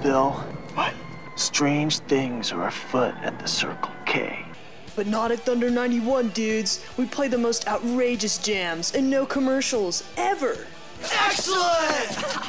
Bill. What? Strange things are afoot at the Circle K. But not at Thunder 91, dudes. We play the most outrageous jams and no commercials, ever. Excellent!